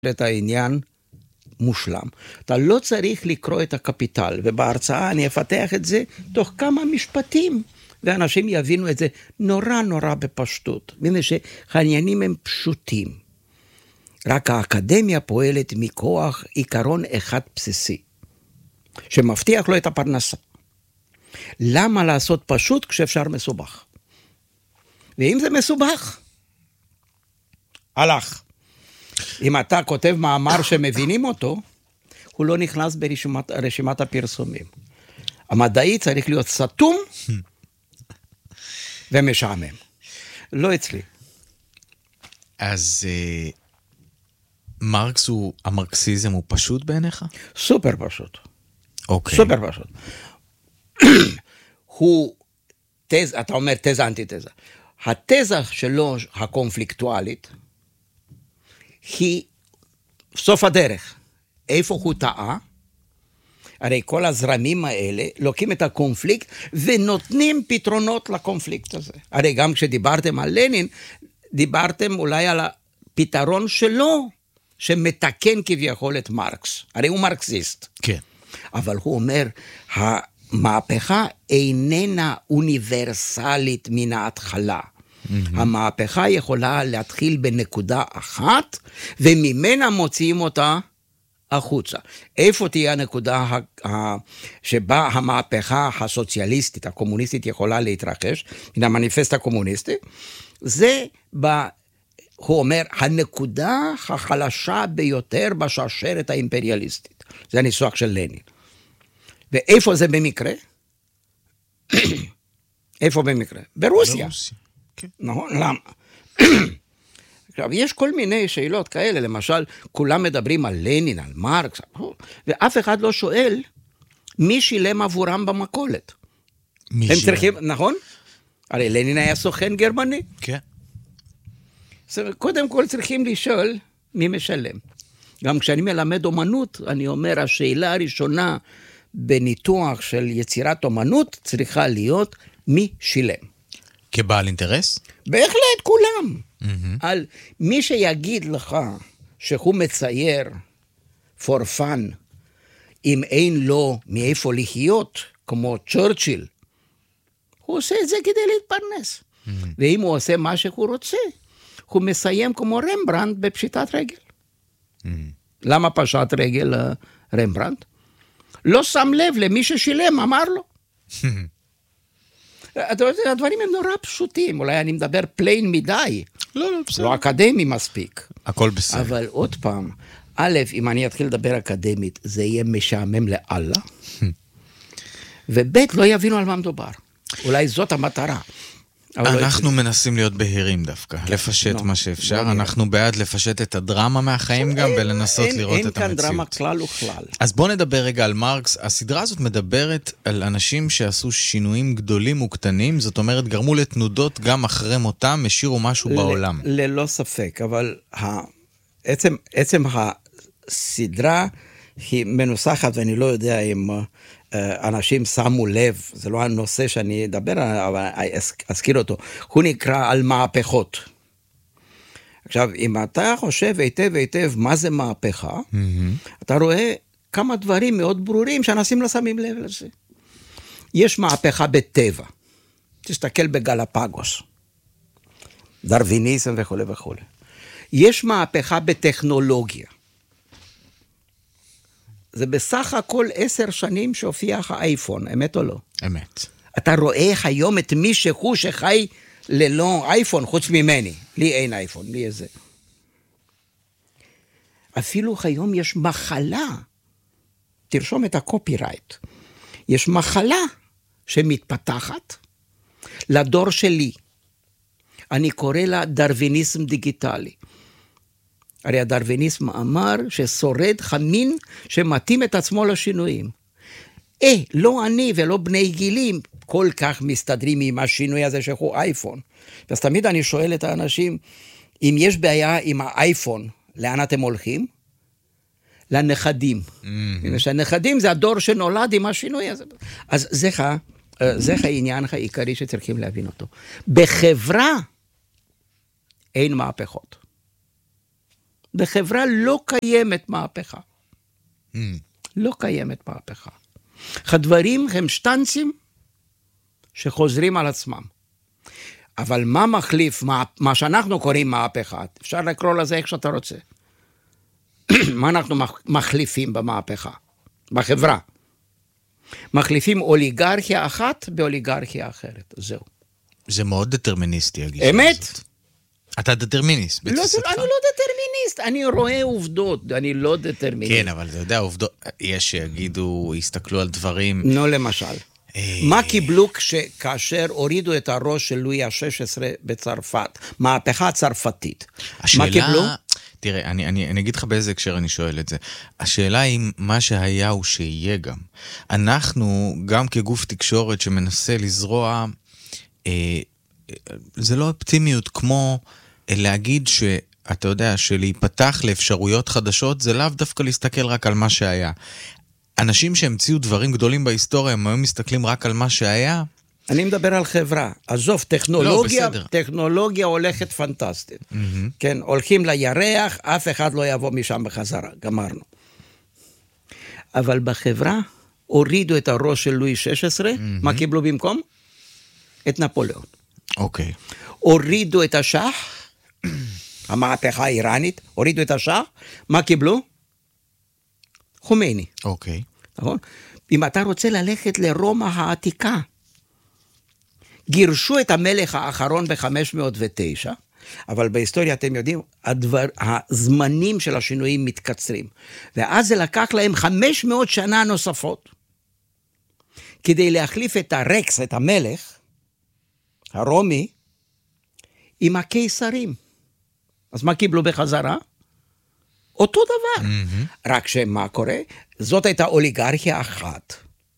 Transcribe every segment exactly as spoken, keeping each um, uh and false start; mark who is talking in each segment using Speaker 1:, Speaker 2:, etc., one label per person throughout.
Speaker 1: את העניין מושלם. אתה לא צריך לקרוא את הקפיטל, ובהרצאה אני אפתח את זה תוך כמה משפטים, ואנשים יבינו את זה נורא נורא בפשטות, מפני שהעניינים הם פשוטים. רק האקדמיה פועלת מכוח עיקרון אחד בסיסי, שמבטיח לו את הפרנסה. למה לעשות פשוט כשאפשר מסובך? ואם זה מסובך, הלך. אם אתה כותב מאמר שמבינים אותו, הוא לא נכנס ברשימת רשימת הפרסומים. המדעי צריך להיות סתום ומשעמם. לא אצלי.
Speaker 2: אז אה, מרקס הוא, המרקסיזם הוא פשוט בעיניך?
Speaker 1: סופר פשוט.
Speaker 2: אוקיי.
Speaker 1: סופר פשוט. הוא תזה, אתה אומר תזה אנטי-תזה. התזה שלו הקונפליקטואלית, היא סוף הדרך. איפה הוא טעה? הרי כל הזרמים האלה לוקחים את הקונפליקט ונותנים פתרונות לקונפליקט הזה. הרי גם כשדיברתם על לנין, דיברתם אולי על הפתרון שלו, שמתקן כביכול את מרקס. הרי הוא מרקסיסט.
Speaker 2: כן.
Speaker 1: אבל הוא אומר, המהפכה איננה אוניברסלית מן ההתחלה. המהפכה יכולה להתחיל בנקודה אחת, וממנה מוציאים אותה החוצה. איפה תהיה הנקודה שבה המהפכה הסוציאליסטית, הקומוניסטית, יכולה להתרחש, מן המניפסט הקומוניסטי? זה, ב, הוא אומר, הנקודה החלשה ביותר בשרשרת האימפריאליסטית. זה הניסוח של לנין. ואיפה זה במקרה? איפה במקרה? ברוסיה.
Speaker 2: ברוסיה. כן.
Speaker 1: נכון? למה? עכשיו, יש כל מיני שאלות כאלה, למשל, כולם מדברים על לנין, על מרקס, ואף אחד לא שואל מי שילם עבורם במכולת.
Speaker 2: מי
Speaker 1: הם
Speaker 2: שילם?
Speaker 1: צריכים, נכון? הרי לנין היה סוכן גרמני.
Speaker 2: כן.
Speaker 1: אז קודם כל צריכים לשאול מי משלם. גם כשאני מלמד אומנות, אני אומר, השאלה הראשונה בניתוח של יצירת אומנות צריכה להיות מי שילם.
Speaker 2: כבעל אינטרס?
Speaker 1: בהחלט כולם.
Speaker 2: Mm-hmm.
Speaker 1: על מי שיגיד לך שהוא מצייר for fun, אם אין לו מאיפה לחיות, כמו צ'רצ'יל, הוא עושה את זה כדי להתפרנס. Mm-hmm. ואם הוא עושה מה שהוא רוצה, הוא מסיים כמו רמברנט בפשיטת רגל. Mm-hmm. למה פשט רגל רמברנט? לא שם לב למי ששילם, אמר לו. הדברים הם נורא פשוטים, אולי אני מדבר פליין מדי,
Speaker 2: לא, לא, בסדר.
Speaker 1: לא אקדמי מספיק.
Speaker 2: הכל בסדר.
Speaker 1: אבל עוד פעם, א', אם אני אתחיל לדבר אקדמית, זה יהיה משעמם לאללה, וב', לא יבינו על מה מדובר. אולי זאת המטרה.
Speaker 2: אנחנו מנסים להיות בהירים דווקא, לפשט מה שאפשר, אנחנו בעד לפשט את הדרמה מהחיים גם, ולנסות לראות את המציאות.
Speaker 1: אין כאן דרמה כלל וכלל.
Speaker 2: אז בוא נדבר רגע על מרקס. הסדרה הזאת מדברת על אנשים שעשו שינויים גדולים וקטנים, זאת אומרת, גרמו לתנודות גם אחרי מותם, השאירו משהו בעולם.
Speaker 1: ללא ספק, אבל עצם הסדרה היא מנוסחת, ואני לא יודע אם אנשים שמו לב, זה לא הנושא שאני אדבר עליו, אבל אזכיר אותו, הוא נקרא על מהפכות. עכשיו, אם אתה חושב היטב היטב מה זה מהפכה, mm-hmm. אתה רואה כמה דברים מאוד ברורים שאנשים לא שמים לב לזה. יש מהפכה בטבע, תסתכל בגלפגוס, דרוויניזם וכו' וכו'. יש מהפכה בטכנולוגיה, זה בסך הכל עשר שנים שהופיע האייפון, אמת או לא?
Speaker 2: אמת.
Speaker 1: אתה רואה היום את מישהו שחי ללא אייפון, חוץ ממני. לי אין אייפון, לי איזה. אפילו היום יש מחלה, תרשום את הקופירייט, יש מחלה שמתפתחת לדור שלי. אני קורא לה דרוויניזם דיגיטלי. הרי הדרוויניזם אמר ששורד חמין שמתאים את עצמו לשינויים. אה, לא אני ולא בני גילים כל כך מסתדרים עם השינוי הזה שהוא אייפון. אז תמיד אני שואל את האנשים, אם יש בעיה עם האייפון, לאן אתם הולכים? לנכדים. Mm-hmm. שהנכדים זה הדור שנולד עם השינוי הזה. אז זה, זה העניין העיקרי שצריכים להבין אותו. בחברה אין מהפכות. בחברה לא קיימת מהפכה.
Speaker 2: Mm.
Speaker 1: לא קיימת מהפכה. הדברים הם שטנצים שחוזרים על עצמם. אבל מה מחליף, מה, מה שאנחנו קוראים מהפכה, אפשר לקרוא לזה איך שאתה רוצה. מה אנחנו מחליפים במהפכה? בחברה. מחליפים אוליגרכיה אחת באוליגרכיה אחרת. זהו.
Speaker 2: זה מאוד דטרמיניסטי, הגישה הזאת.
Speaker 1: אמת?
Speaker 2: אתה דטרמיניסט,
Speaker 1: לא,
Speaker 2: בתפיסתך.
Speaker 1: אני לא דטרמיניסט, אני רואה עובדות, אני לא דטרמיניסט.
Speaker 2: כן, אבל אתה יודע, עובדות, יש שיגידו, יסתכלו על דברים...
Speaker 1: נו, למשל. מה קיבלו כאשר הורידו את הראש של לואי ה-שש עשרה בצרפת? מהפכה הצרפתית.
Speaker 2: השאלה...
Speaker 1: מה קיבלו?
Speaker 2: תראה, אני, אני, אני אגיד לך באיזה הקשר אני שואל את זה. השאלה היא מה שהיה הוא שיהיה גם. אנחנו, גם כגוף תקשורת שמנסה לזרוע, אה, זה לא אופטימיות כמו אה, להגיד שאתה יודע, שלהיפתח לאפשרויות חדשות, זה לאו דווקא להסתכל רק על מה שהיה. אנשים שהמציאו דברים גדולים בהיסטוריה, הם היום מסתכלים רק על מה שהיה.
Speaker 1: אני מדבר על חברה. עזוב, טכנולוגיה,
Speaker 2: לא,
Speaker 1: טכנולוגיה הולכת פנטסטית. Mm-hmm. כן, הולכים לירח, אף אחד לא יבוא משם בחזרה, גמרנו. אבל בחברה, הורידו את הראש של לואי שש עשרה, mm-hmm. מה קיבלו במקום? את נפוליאון.
Speaker 2: אוקיי. Okay.
Speaker 1: הורידו את השח, המהפכה האיראנית, הורידו את השח, מה קיבלו? חומייני.
Speaker 2: אוקיי. Okay.
Speaker 1: נכון? אם אתה רוצה ללכת לרומא העתיקה, גירשו את המלך האחרון ב-חמש מאות ותשע, אבל בהיסטוריה אתם יודעים, הדבר, הזמנים של השינויים מתקצרים. ואז זה לקח להם חמש מאות שנה נוספות, כדי להחליף את הרקס, את המלך, הרומי, עם הקיסרים. אז מה קיבלו בחזרה? אותו דבר. Mm-hmm. רק שמה קורה? זאת הייתה אוליגרכיה אחת.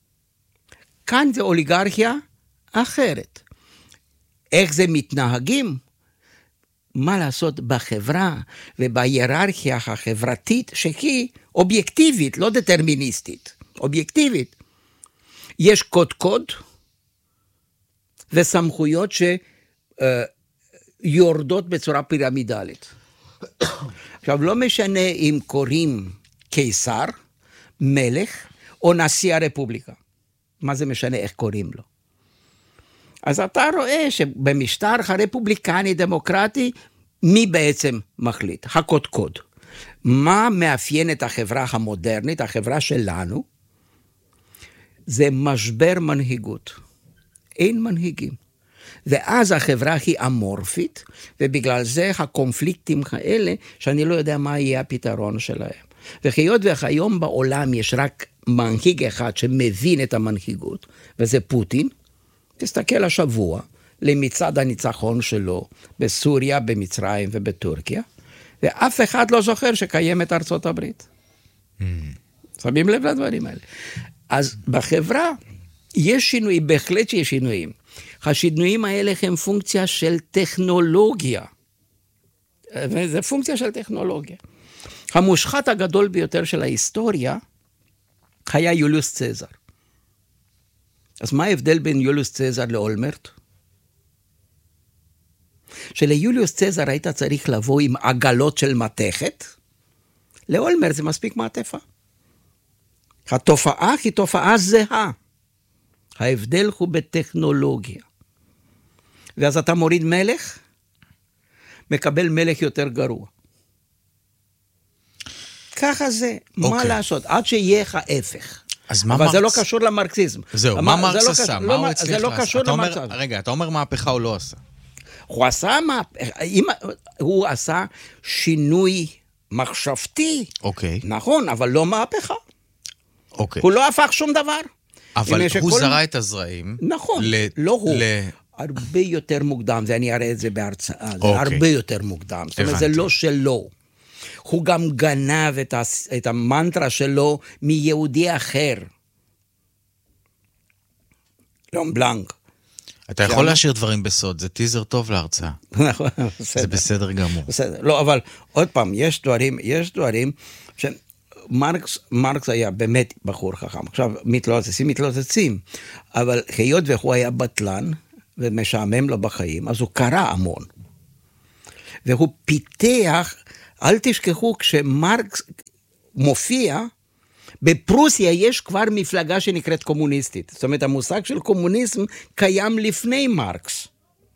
Speaker 1: כאן זה אוליגרכיה אחרת. איך זה מתנהגים? מה לעשות בחברה ובהיררכיה החברתית שהיא אובייקטיבית, לא דטרמיניסטית, אובייקטיבית. יש קוד קוד וסמכויות שיורדות בצורה פירמידלית. עכשיו, לא משנה אם קוראים קיסר, מלך או נשיא הרפובליקה. מה זה משנה איך קוראים לו? אז אתה רואה שבמשטר הרפובליקני דמוקרטי, מי בעצם מחליט? הקודקוד. מה מאפיין את החברה המודרנית, החברה שלנו? זה משבר מנהיגות. אין מנהיגים. ואז החברה היא אמורפית, ובגלל זה הקונפליקטים האלה, שאני לא יודע מה יהיה הפתרון שלהם. וכיות וכיום בעולם יש רק מנהיג אחד שמבין את המנהיגות, וזה פוטין. תסתכל השבוע למצעד הניצחון שלו בסוריה, במצרים ובטורקיה, ואף אחד לא זוכר שקיימת ארצות הברית. Mm. שמים לב לדברים האלה. אז בחברה יש שינויים, בהחלט שיש שינויים. השינויים האלה הם פונקציה של טכנולוגיה. וזה פונקציה של טכנולוגיה. המושחת הגדול ביותר של ההיסטוריה היה יוליוס צזר. אז מה ההבדל בין יוליוס צזר לאולמרט? שליוליוס צזר היית צריך לבוא עם עגלות של מתכת, לאולמרט זה מספיק מעטפה. התופעה היא תופעה זהה. ההבדל הוא בטכנולוגיה. ואז אתה מוריד מלך, מקבל מלך יותר גרוע. ככה זה, okay. מה לעשות? עד שיהיה לך ההפך.
Speaker 2: אז מה
Speaker 1: אבל
Speaker 2: מרקס...
Speaker 1: זה לא קשור למרקסיזם.
Speaker 2: זהו, מה מרקס עשה? מה הוא הצליח
Speaker 1: לעשות? זה לא קשור למרקסיזם.
Speaker 2: רגע, אתה אומר מהפכה הוא לא עשה.
Speaker 1: הוא עשה מהפכה, הוא עשה שינוי מחשבתי.
Speaker 2: אוקיי.
Speaker 1: נכון, אבל לא מהפכה.
Speaker 2: אוקיי.
Speaker 1: הוא לא הפך שום דבר.
Speaker 2: אבל הוא זרע את הזרעים.
Speaker 1: נכון, לא הוא. הרבה יותר מוקדם, ואני אראה את זה בהרצאה, זה הרבה יותר מוקדם. זאת אומרת, זה לא שלו. הוא גם גנב את, הס... את המנטרה שלו מיהודי אחר. לום בלנק.
Speaker 2: אתה יכול להשאיר דברים בסוד, זה טיזר טוב להרצאה.
Speaker 1: נכון,
Speaker 2: בסדר. זה בסדר גמור.
Speaker 1: בסדר, לא, אבל עוד פעם, יש דברים, יש דברים, שמרקס, מרקס היה באמת בחור חכם. עכשיו, מתלוצצים, מתלוצצים, אבל היות והוא היה בטלן, ומשעמם לו בחיים, אז הוא קרא המון. והוא פיתח אל תשכחו, כשמרקס מופיע, בפרוסיה יש כבר מפלגה שנקראת קומוניסטית. זאת אומרת, המושג של קומוניזם קיים לפני מרקס.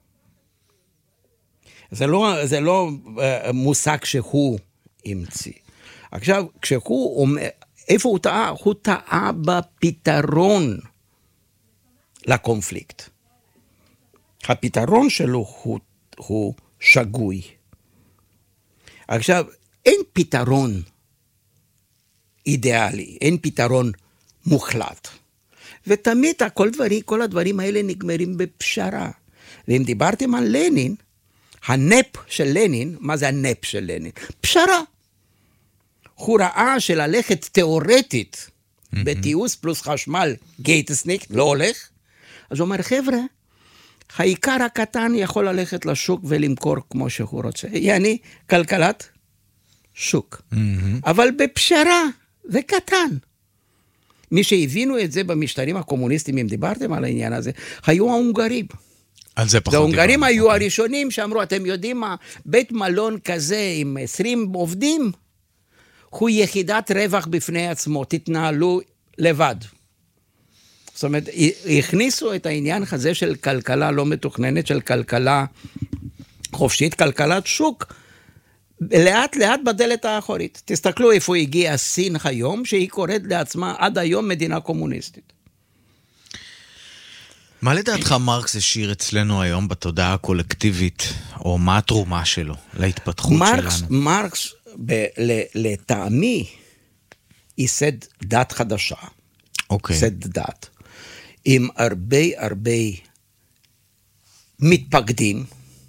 Speaker 1: זה לא, זה לא uh, מושג שהוא המציא. עכשיו, כשהוא אומר, איפה הוא טעה? הוא טעה בפתרון לקונפליקט. הפתרון שלו הוא, הוא שגוי. עכשיו, אין פתרון אידיאלי, אין פתרון מוחלט. ותמיד כל, דברי, כל הדברים האלה נגמרים בפשרה. ואם דיברתם על לנין, הנפ של לנין, מה זה הנפ של לנין? פשרה. הוא ראה שללכת תיאורטית, mm-hmm. בתיעוש פלוס חשמל, גייטסניק, לא הולך. אז הוא אומר, חבר'ה, העיקר הקטן יכול ללכת לשוק ולמכור כמו שהוא רוצה. יעני, כלכלת שוק. Mm-hmm. אבל בפשרה, זה קטן. מי שהבינו את זה במשטרים הקומוניסטיים, אם דיברתם על העניין הזה, היו ההונגרים.
Speaker 2: על זה פחות
Speaker 1: ההונגרים היו הראשונים שאמרו, אתם יודעים מה, בית מלון כזה עם עשרים עובדים, הוא יחידת רווח בפני עצמו, תתנהלו לבד. זאת אומרת, הכניסו את העניין הזה של כלכלה לא מתוכננת, של כלכלה חופשית, כלכלת שוק, לאט לאט בדלת האחורית. תסתכלו איפה הגיעה סין היום, שהיא קוראת לעצמה עד היום מדינה קומוניסטית.
Speaker 2: מה לדעתך מרקס השאיר אצלנו היום בתודעה הקולקטיבית, או מה התרומה שלו להתפתחות
Speaker 1: מרקס,
Speaker 2: שלנו?
Speaker 1: מרקס, ב- ל- לטעמי, ייסד דת חדשה.
Speaker 2: אוקיי.
Speaker 1: ייסד דת. עם הרבה הרבה מתפקדים,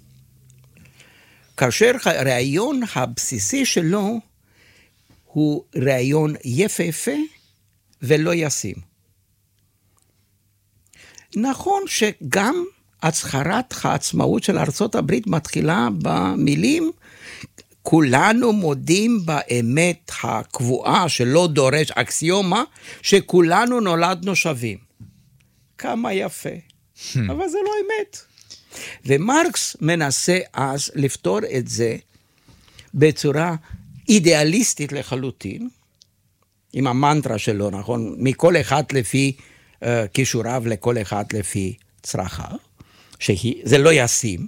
Speaker 1: כאשר הרעיון הבסיסי שלו הוא רעיון יפהפה ולא ישים. נכון שגם הצהרת העצמאות של ארצות הברית מתחילה במילים, כולנו מודים באמת הקבועה שלא דורש אקסיומה, שכולנו נולדנו שווים. כמה יפה. אבל זה לא אמת. ומרקס מנסה אז לפתור את זה בצורה אידיאליסטית לחלוטין, עם המנטרה שלו, נכון? מכל אחד לפי uh, כישוריו, לכל אחד לפי צרכיו, שזה לא ישים.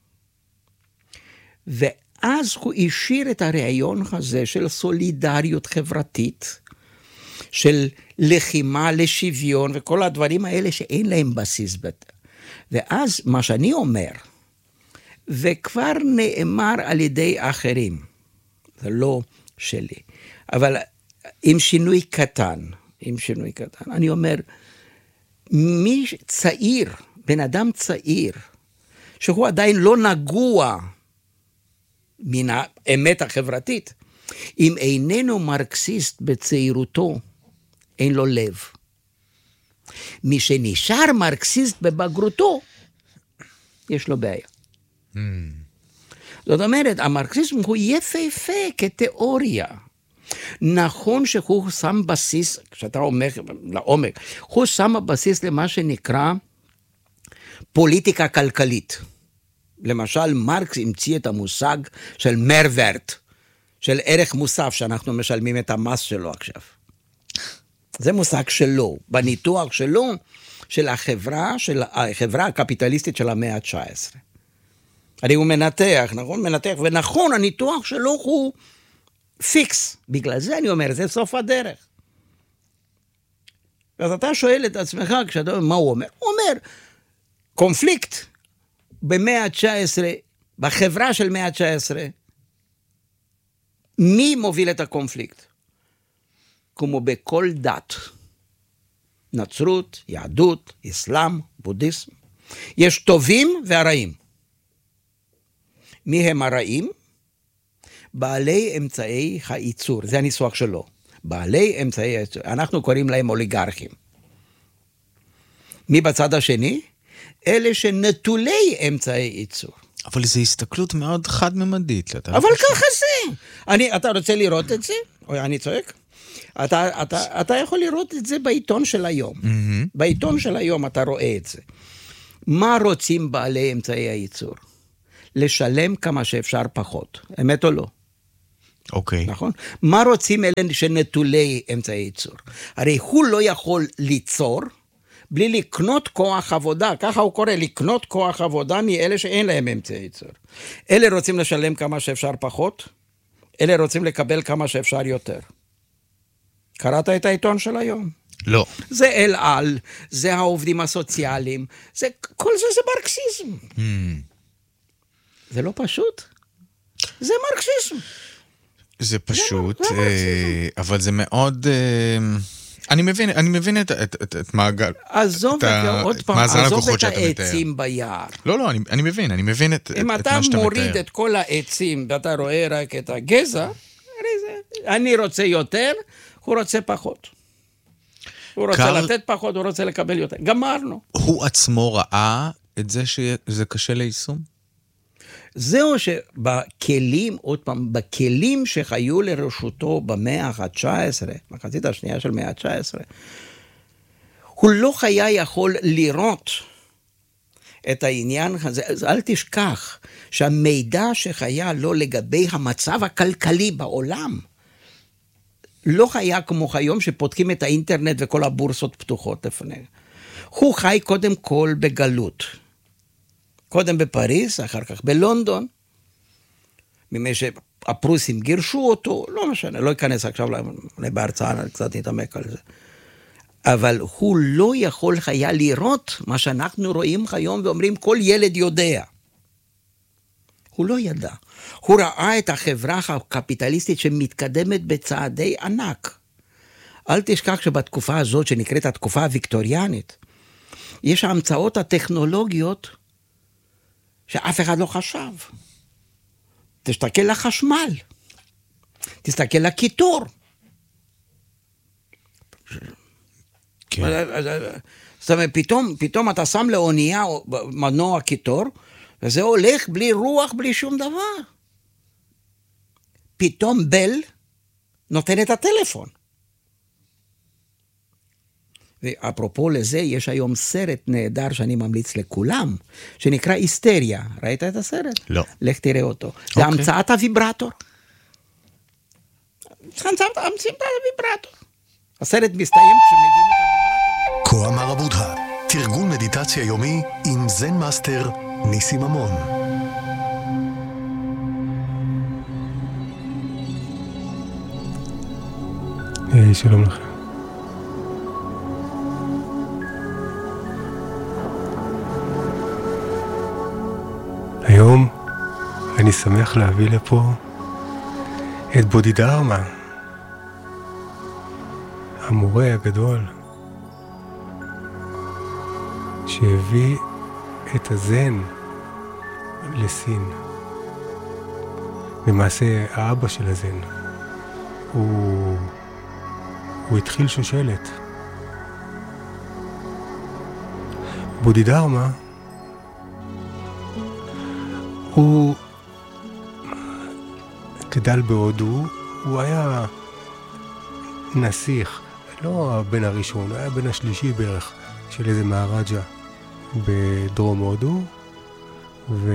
Speaker 1: ואז הוא השאיר את הרעיון הזה של סולידריות חברתית, של לחימה לשוויון, וכל הדברים האלה שאין להם בסיס. ואז מה שאני אומר, וכבר נאמר על ידי אחרים, זה לא שלי, אבל עם שינוי קטן, עם שינוי קטן, אני אומר, מי צעיר, בן אדם צעיר, שהוא עדיין לא נגוע מן האמת החברתית, אם איננו מרקסיסט בצעירותו, אין לו לב. מי שנשאר מרקסיסט בבגרותו, יש לו בעיה. Mm. זאת אומרת, המרקסיזם הוא יפהפה כתיאוריה. נכון שהוא שם בסיס, כשאתה אומר לעומק, הוא שם בסיס למה שנקרא פוליטיקה כלכלית. למשל, מרקס המציא את המושג של מרוורט, של ערך מוסף, שאנחנו משלמים את המס שלו עכשיו. זה מושג שלו, בניתוח שלו, של החברה, של החברה הקפיטליסטית של המאה ה-תשע עשרה. הרי הוא מנתח, נכון? מנתח, ונכון, הניתוח שלו הוא פיקס. בגלל זה אני אומר, זה סוף הדרך. אז אתה שואל את עצמך, כשאתה אומר, מה הוא אומר? הוא אומר, קונפליקט במאה ה-תשע עשרה, בחברה של מאה ה-תשע עשרה, מי מוביל את הקונפליקט? כמו בכל דת, נצרות, יהדות, אסלאם, בודהיזם, יש טובים והרעים. מי הם הרעים? בעלי אמצעי הייצור, זה הניסוח שלו. בעלי אמצעי הייצור, אנחנו קוראים להם אוליגרכים. מי בצד השני? אלה שנטולי אמצעי ייצור.
Speaker 2: אבל זו הסתכלות מאוד חד-ממדית.
Speaker 1: אבל ככה זה. אני, אתה רוצה לראות את זה? או אני צועק? אתה, אתה, אתה יכול לראות את זה בעיתון של היום. Mm-hmm. בעיתון של היום אתה רואה את זה. מה רוצים בעלי אמצעי הייצור? לשלם כמה שאפשר פחות. אמת או לא?
Speaker 2: אוקיי.
Speaker 1: נכון? מה רוצים אלה שנטולי אמצעי ייצור? הרי הוא לא יכול ליצור, בלי לקנות כוח עבודה, ככה הוא קורא, לקנות כוח עבודה מאלה שאין להם אמצעי ייצור. אלה רוצים לשלם כמה שאפשר פחות, אלה רוצים לקבל כמה שאפשר יותר. קראת את העיתון של היום?
Speaker 2: לא.
Speaker 1: זה אל על, זה העובדים הסוציאליים, זה, כל זה זה מרקסיזם.
Speaker 2: Hmm.
Speaker 1: זה לא פשוט? זה מרקסיזם.
Speaker 2: זה פשוט,
Speaker 1: זה, זה
Speaker 2: אה, אבל זה מאוד... אה, אני מבין, אני מבין את, את, את, את מעגל...
Speaker 1: עזוב את, את, עוד פעם, עזוב את העצים ביער.
Speaker 2: לא, לא, אני, אני מבין, אני מבין את, את, את מה שאתה מתאר.
Speaker 1: אם אתה מוריד את כל העצים, ואתה רואה רק את הגזע, אני רוצה יותר, הוא רוצה פחות. הוא רוצה קר... לתת פחות, הוא רוצה לקבל יותר. גמרנו.
Speaker 2: הוא עצמו ראה את זה שזה קשה ליישום?
Speaker 1: זהו שבכלים, עוד פעם, בכלים שחיו לרשותו במאה ה-תשע עשרה, מחצית השנייה של מאה ה-תשע עשרה, הוא לא היה יכול לראות את העניין הזה. אז אל תשכח שהמידע שחיה לו לגבי המצב הכלכלי בעולם, לא היה כמו היום שפותחים את האינטרנט וכל הבורסות פתוחות לפני. הוא חי קודם כל בגלות. קודם בפריז, אחר כך בלונדון, ממי שהפרוסים גירשו אותו, לא משנה, לא אכנס עכשיו בהרצאה, אני קצת נתעמק על זה. אבל הוא לא יכול היה לראות מה שאנחנו רואים היום ואומרים כל ילד יודע. הוא לא ידע. הוא ראה את החברה הקפיטליסטית שמתקדמת בצעדי ענק. אל תשכח שבתקופה הזאת שנקראת התקופה הוויקטוריאנית, יש ההמצאות הטכנולוגיות שאף אחד לא חשב. תסתכל לחשמל, תסתכל לקיטור. כן. זאת אומרת, פתאום, פתאום אתה שם לאונייה מנוע קיטור, וזה הולך בלי רוח, בלי שום דבר. פתאום בל נותן את הטלפון. ואפרופו לזה, יש היום סרט נהדר שאני ממליץ לכולם, שנקרא היסטריה. ראית את הסרט?
Speaker 2: לא.
Speaker 1: לך תראה אותו. Okay. זה המצאת הוויברטור. זה המצאת הוויברטור. הסרט מסתיים כשמגיעים את הוויברטור.
Speaker 3: כה אמר הבודה, תרגול מדיטציה יומי עם זן מאסטר ניסים ממון.
Speaker 4: היי, שלום לכם. היום אני שמח להביא לפה את בודידהרמה, המורה הגדול, שהביא את הזן לסין. למעשה, האבא של הזן, הוא, הוא התחיל שושלת. בודידהרמה הוא גדל בהודו, הוא היה נסיך, לא הבן הראשון, הוא היה בן השלישי בערך של איזה מהרג'ה בדרום הודו, ו...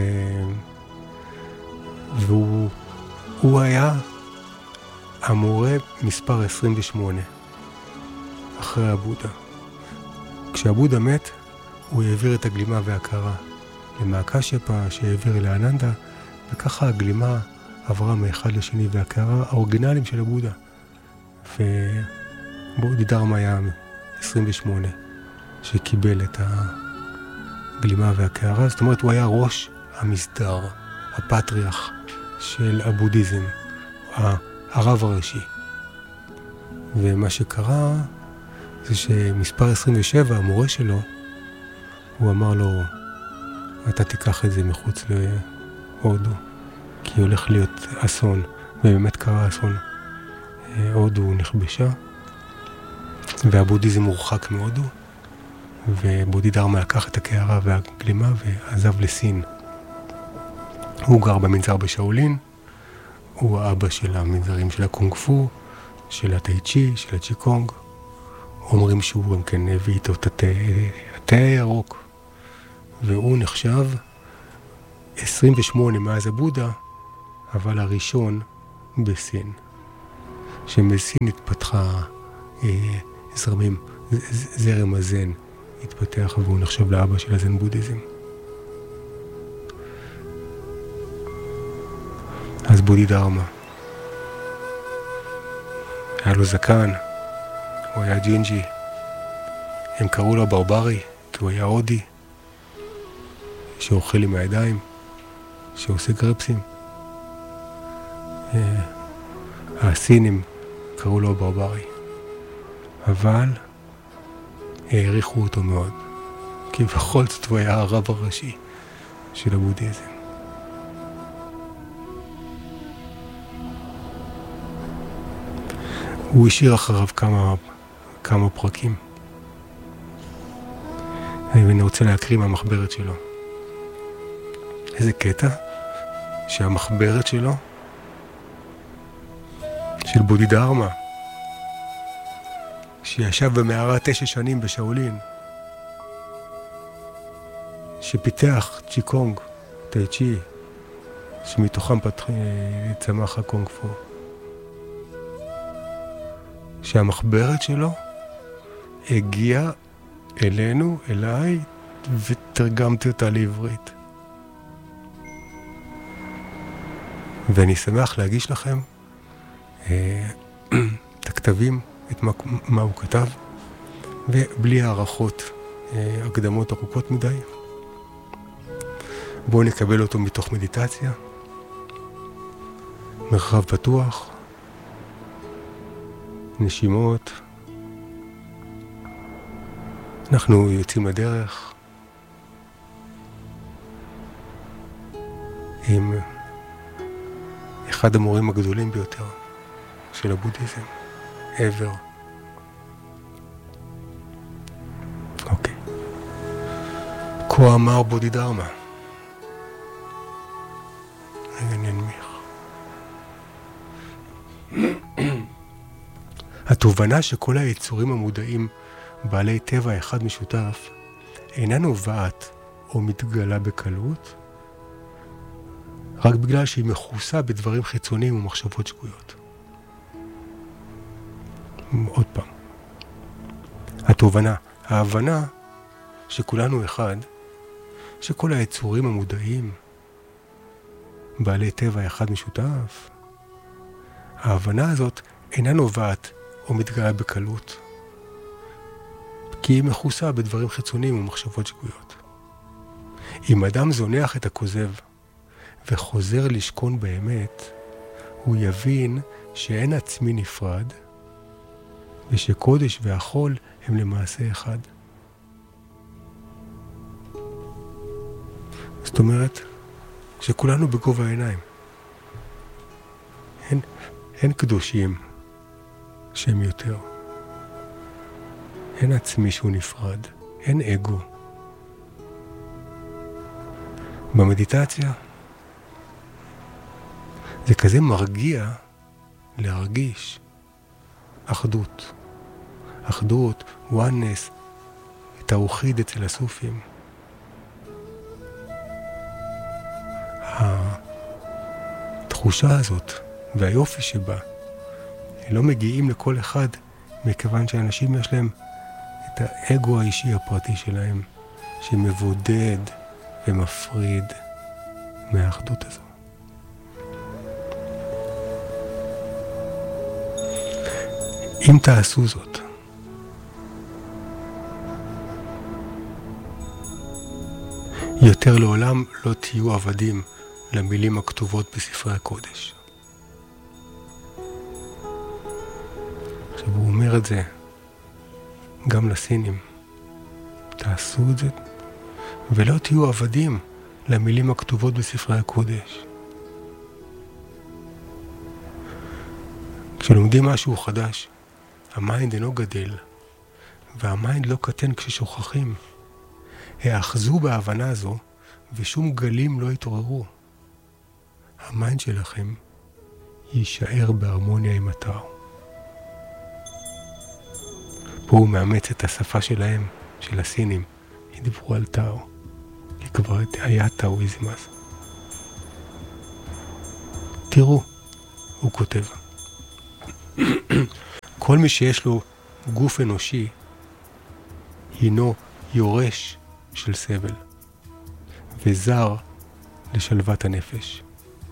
Speaker 4: והוא הוא היה המורה מספר עשרים ושמונה אחרי הבודה. כשהבודה מת, הוא העביר את הגלימה וההכרה למאקשפה שהעביר לאננדה, וככה הגלימה עברה מאחד לשני, וההכרה האורגינליים של הבודה. ובודידהרמה היה עשרים ושמונה שקיבל את הגלימה וההכרה, זאת אומרת הוא היה ראש המסדר, הפטריח של הבודהיזם, הרב הראשי. ומה שקרה זה שמספר עשרים ושבע, המורה שלו, הוא אמר לו, אתה תיקח את זה מחוץ להודו, כי הולך להיות אסון, ובאמת קרה אסון. הודו נכבשה, והבודהיזם הורחק מהודו, ובודידהרמה לקח את הקערה והגלימה ועזב לסין. הוא גר במנזר בשאולין, הוא האבא של המנזרים של הקונג פו, של הטאי צ'י, של הצ'יקונג. אומרים שהוא גם כן הביא איתו את התה הירוק, והוא נחשב עשרים ושמונה מאז הבודה, אבל הראשון בסין. שמסין התפתחה אה, זרמים, זרם הזן התפתח והוא נחשב לאבא של הזן בודהיזם. אז בודידרמה. היה לו זקן, הוא היה ג'ינג'י. הם קראו לו ברברי, כי הוא היה הודי, שאוכל עם הידיים, שעושה גרפסים. הסינים קראו לו ברברי, אבל העריכו אותו מאוד, כי בכל זאת הוא היה הרב הראשי של הבודהיזם. הוא השאיר אחריו כמה, כמה פרקים. אני רוצה להקריא מהמחברת שלו. איזה קטע שהמחברת שלו, של בודידרמה, שישב במערה תשע שנים בשאולין, שפיתח צ'יקונג, טאי צ'י, שמתוכם פתח... צמח הקונג פו. שהמחברת שלו הגיעה אלינו, אליי, ותרגמתי אותה לעברית. ואני שמח להגיש לכם אה, את הכתבים, את מה, מה הוא כתב, ובלי הערכות, אה, הקדמות ארוכות מדי. בואו נקבל אותו מתוך מדיטציה, מרחב פתוח, נשימות. אנחנו יוצאים לדרך עם אחד המורים הגדולים ביותר של הבודהיזם, ever. אוקיי. כה אמר בודידרמה. רגע ננמיך. התובנה שכל היצורים המודעים בעלי טבע אחד משותף אינה נובעת או מתגלה בקלות, רק בגלל שהיא מכוסה בדברים חיצוניים ומחשבות שגויות. עוד פעם. התובנה, ההבנה שכולנו אחד, שכל היצורים המודעים בעלי טבע אחד משותף, ההבנה הזאת אינה נובעת או מתגלה בקלות, כי היא מכוסה בדברים חיצוניים ומחשבות שגויות. אם אדם זונח את הכוזב וחוזר לשכון באמת, הוא יבין שאין עצמי נפרד, ושקודש והחול הם למעשה אחד. זאת אומרת שכולנו בגובה העיניים. אין, אין קדושים שהם יותר. אין עצמי שהוא נפרד. אין אגו. במדיטציה זה כזה מרגיע להרגיש אחדות. אחדות, oneness, את האוחיד אצל הסופים. התחושה הזאת והיופי שבה לא מגיעים לכל אחד, מכיוון שאנשים יש להם את האגו האישי הפרטי שלהם, שמבודד ומפריד מהאחדות הזו. אם תעשו זאת, יותר לעולם לא תהיו עבדים למילים הכתובות בספרי הקודש. עכשיו הוא אומר את זה גם לסינים. תעשו את זה ולא תהיו עבדים למילים הכתובות בספרי הקודש. כשלומדים משהו חדש, המיינד אינו גדל, והמיינד לא קטן כששוכחים. האחזו בהבנה הזו, ושום גלים לא יתעוררו. המיינד שלכם יישאר בהרמוניה עם התאו. פה הוא מאמץ את השפה שלהם, של הסינים. הם דיברו על תאו, כי כבר היה תאואיזם אז. תראו, הוא כותב, כל מי שיש לו גוף אנושי הינו יורש של סבל וזר לשלוות הנפש.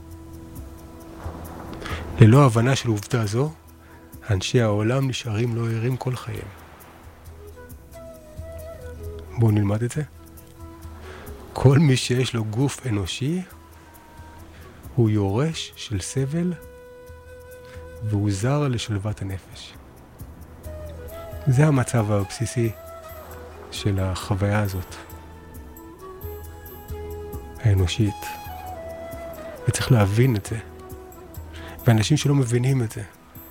Speaker 4: ללא הבנה של עובדה זו, אנשי העולם נשארים לא ערים כל חייהם. בואו נלמד את זה. כל מי שיש לו גוף אנושי הוא יורש של סבל והוא זר לשלוות הנפש. זה המצב הבסיסי של החוויה הזאת, האנושית. וצריך להבין את זה. ואנשים שלא מבינים את זה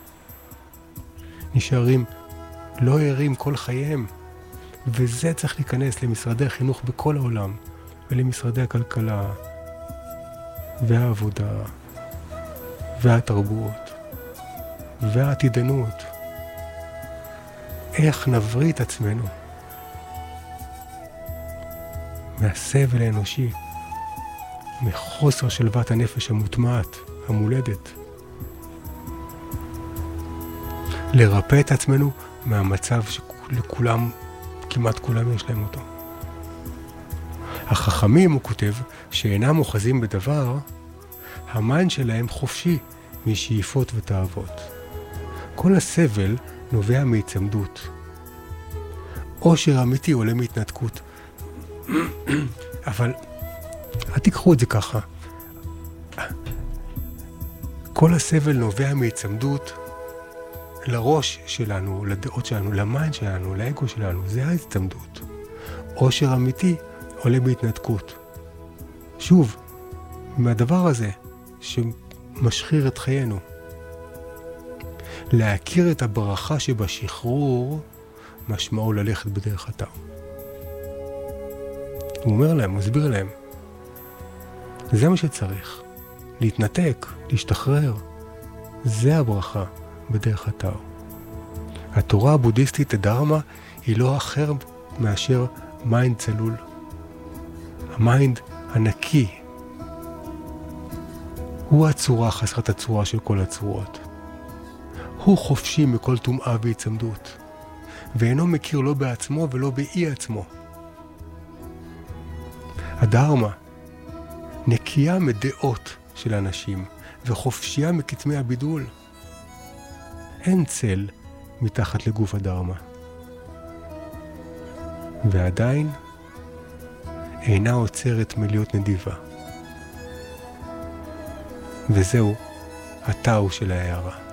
Speaker 4: נשארים לא ערים כל חייהם. וזה צריך להיכנס למשרדי החינוך בכל העולם, ולמשרדי הכלכלה, והעבודה, והתרבות, והעתידנות. איך נבריא את עצמנו מהסבל האנושי, מחוסר שלוות הנפש המוטמעת, המולדת. לרפא את עצמנו מהמצב שלכולם, כמעט כולם יש להם אותו. החכמים, הוא כותב, שאינם אוחזים בדבר, המיין שלהם חופשי משאיפות ותאוות. כל הסבל נובע מהצמדות. עושר אמיתי עולה מהתנתקות. אבל אל תיקחו את זה ככה. כל הסבל נובע מהצמדות לראש שלנו, לדעות שלנו, למיין שלנו, לאגו שלנו. זה ההצמדות. עושר אמיתי עולה בהתנתקות. שוב, מהדבר הזה שמשחיר את חיינו. להכיר את הברכה שבשחרור משמעו ללכת בדרך הטעם. הוא אומר להם, הוא הסביר להם. זה מה שצריך. להתנתק, להשתחרר. זה הברכה בדרך הטעם. התורה הבודהיסטית, הדרמה, היא לא אחר מאשר מיינד צלול. המיינד הנקי. הוא הצורה חסרת הצורה של כל הצורות. הוא חופשי מכל טומאה והצמדות, ואינו מכיר לא בעצמו ולא באי עצמו. הדרמה נקייה מדעות של אנשים וחופשייה מכתמי הבידול. אין צל מתחת לגוף הדרמה. ועדיין אינה עוצרת מלהיות נדיבה. וזהו הטאו של ההערה.